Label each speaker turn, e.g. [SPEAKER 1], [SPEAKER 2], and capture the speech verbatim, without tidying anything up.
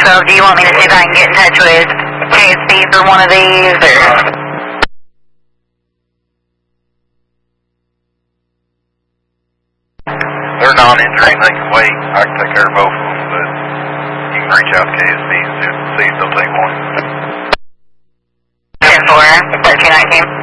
[SPEAKER 1] So do you want me to see if I can get in touch with K S B for one of these, or?
[SPEAKER 2] They're non-injuring, they can wait. I can take care of both of them, but you can reach out to K S B and see if they'll take one.
[SPEAKER 1] ten four, thirteen nineteen.